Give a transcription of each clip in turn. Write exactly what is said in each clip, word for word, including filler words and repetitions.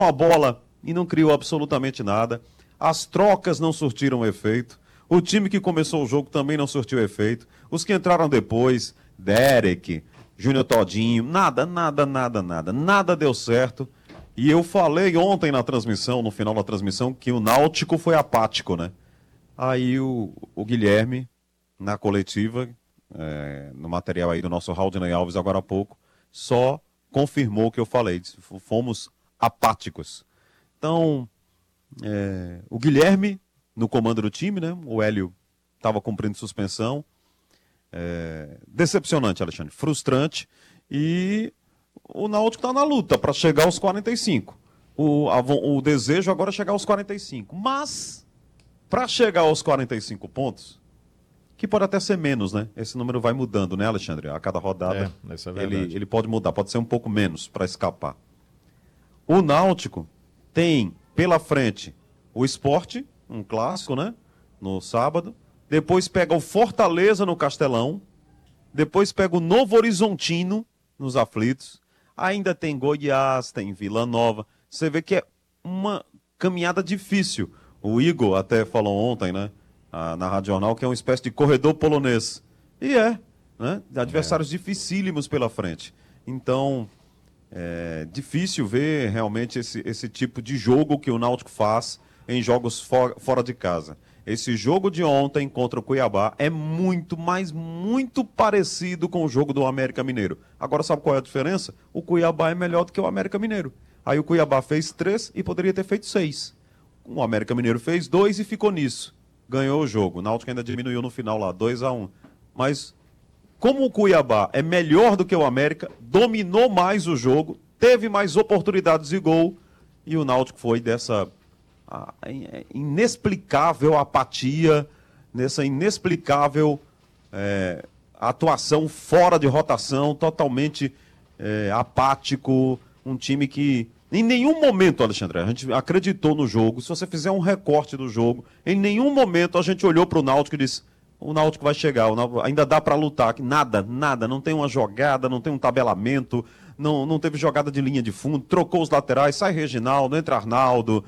a bola e não criou absolutamente nada. As trocas não surtiram efeito. O time que começou o jogo também não surtiu efeito. Os que entraram depois, Derek, Júnior Todinho, nada, nada, nada, nada. Nada deu certo. E eu falei ontem na transmissão, no final da transmissão, que o Náutico foi apático, né? Aí o, o Guilherme, na coletiva, é, no material aí do nosso Raudinei Alves agora há pouco, só confirmou o que eu falei. Disse, fomos apáticos. Então, é, o Guilherme no comando do time, né? O Hélio estava cumprindo suspensão. É, decepcionante, Alexandre. Frustrante. E o Náutico está na luta para chegar aos quarenta e cinco. O, a, o desejo agora é chegar aos quarenta e cinco. Mas, para chegar aos quarenta e cinco pontos, que pode até ser menos, né? Esse número vai mudando, né, Alexandre? A cada rodada é, isso é ele, ele pode mudar, pode ser um pouco menos para escapar. O Náutico tem pela frente o Sport, um clássico, né? No sábado. Depois pega o Fortaleza no Castelão. Depois pega o Novo Horizontino nos aflitos. Ainda tem Goiás, tem Vila Nova. Você vê que é uma caminhada difícil. O Igor até falou ontem, né? Ah, na Rádio Jornal, que é uma espécie de corredor polonês. E é, né? Adversários é. dificílimos pela frente. Então, é difícil ver realmente esse, esse tipo de jogo que o Náutico faz em jogos for, fora de casa. Esse jogo de ontem contra o Cuiabá é muito, mas muito parecido com o jogo do América Mineiro. Agora, sabe qual é a diferença? O Cuiabá é melhor do que o América Mineiro. Aí o Cuiabá fez três e poderia ter feito seis. O América Mineiro fez dois e ficou nisso. Ganhou o jogo. O Náutico ainda diminuiu no final lá, dois a um. Mas, como o Cuiabá é melhor do que o América, dominou mais o jogo, teve mais oportunidades de gol, e o Náutico foi dessa a, inexplicável apatia, nessa inexplicável é, atuação fora de rotação, totalmente é, apático, um time que em nenhum momento, Alexandre, a gente acreditou no jogo. Se você fizer um recorte do jogo, em nenhum momento a gente olhou para o Náutico e disse: o Náutico vai chegar, o Náutico ainda dá para lutar. Nada, nada, não tem uma jogada, não tem um tabelamento, não, não teve jogada de linha de fundo, trocou os laterais, sai Reginaldo, entra Arnaldo,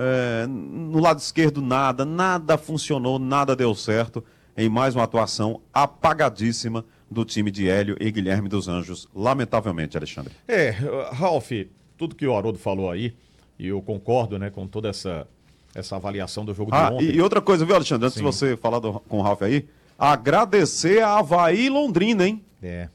é, no lado esquerdo nada, nada funcionou, nada deu certo, em mais uma atuação apagadíssima do time de Hélio e Guilherme dos Anjos, lamentavelmente, Alexandre. É, Ralf, tudo que o Haroldo falou aí, e eu concordo, né, com toda essa, essa avaliação do jogo ah, de ontem. E, e outra coisa, viu, Alexandre, antes Sim. de você falar do, com o Ralf aí, agradecer a Avaí e Londrina, hein? É.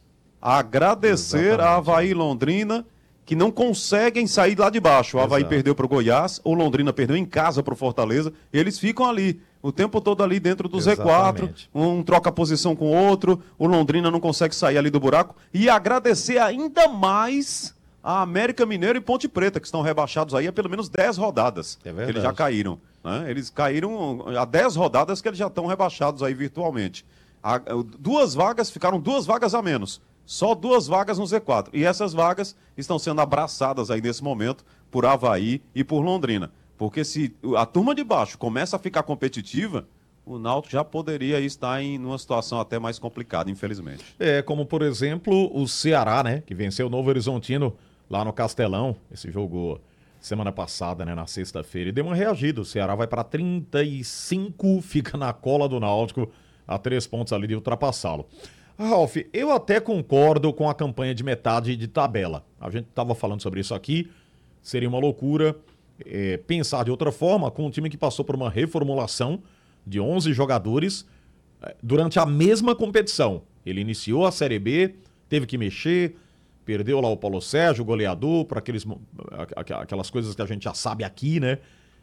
Agradecer Exatamente. a Avaí e Londrina, que não conseguem sair lá de baixo. O Avaí Exato. perdeu para o Goiás, o Londrina perdeu em casa para o Fortaleza, e eles ficam ali, o tempo todo ali dentro do Exatamente. Z quatro, um troca posição com o outro, o Londrina não consegue sair ali do buraco, e agradecer ainda mais a América Mineiro e Ponte Preta, que estão rebaixados aí há pelo menos dez rodadas, é que eles já caíram. Né? Eles caíram há dez rodadas que eles já estão rebaixados aí virtualmente. A, duas vagas, ficaram duas vagas a menos. Só duas vagas no Z quatro. E essas vagas estão sendo abraçadas aí nesse momento por Avaí e por Londrina. Porque se a turma de baixo começa a ficar competitiva, o Náutico já poderia estar em uma situação até mais complicada, infelizmente. É, como por exemplo o Ceará, né? Que venceu o Novo Horizontino lá no Castelão. Esse jogo semana passada, né? Na sexta-feira. E deu uma reagida. O Ceará vai para trinta e cinco, fica na cola do Náutico, a três pontos ali de ultrapassá-lo. Ralf, eu até concordo com a campanha de metade de tabela. A gente estava falando sobre isso aqui. Seria uma loucura é, pensar de outra forma com um time que passou por uma reformulação de onze jogadores é, durante a mesma competição. Ele iniciou a Série B, teve que mexer, perdeu lá o Paulo Sérgio, o goleador, para aqueles, aquelas coisas que a gente já sabe aqui, né?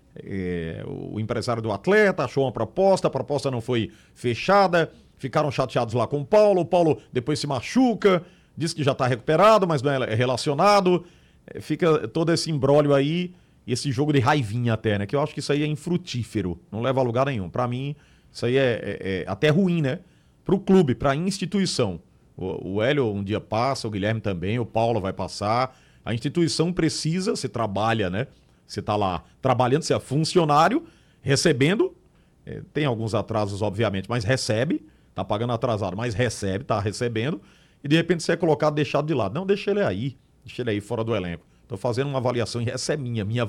É, o empresário do atleta achou uma proposta, a proposta não foi fechada, ficaram chateados lá com o Paulo, o Paulo depois se machuca, diz que já está recuperado, mas não é relacionado, é, fica todo esse imbróglio aí, e esse jogo de raivinha até, né? Que eu acho que isso aí é infrutífero, não leva a lugar nenhum. Para mim, isso aí é, é, é até ruim, né? Para o clube, para a instituição. O, o Hélio um dia passa, o Guilherme também, o Paulo vai passar. A instituição precisa, você trabalha, né? Você está lá trabalhando, você é funcionário, recebendo, é, tem alguns atrasos, obviamente, mas recebe, tá pagando atrasado, mas recebe, tá recebendo, e de repente você é colocado, deixado de lado. Não, deixa ele aí, deixa ele aí fora do elenco. Tô fazendo uma avaliação e essa é minha, minha